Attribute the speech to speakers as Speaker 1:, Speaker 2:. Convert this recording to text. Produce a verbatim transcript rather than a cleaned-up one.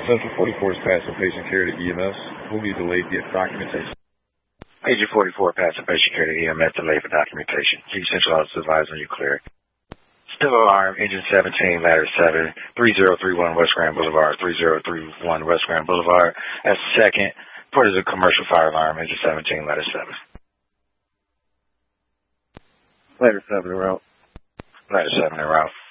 Speaker 1: Central forty-four is passing patient care to E M S. We'll be delayed via documentation.
Speaker 2: Agent forty-four passing patient care to E M S, delayed for documentation. Chief Central Office advised on you clear. Still alarm, engine seventeen, ladder seven, three zero three one West Grand Boulevard, three zero three one West Grand Boulevard. That's second. Report is a commercial fire alarm, engine seventeen, ladder seven.
Speaker 3: Ladder seven en route.
Speaker 2: Ladder seven en route.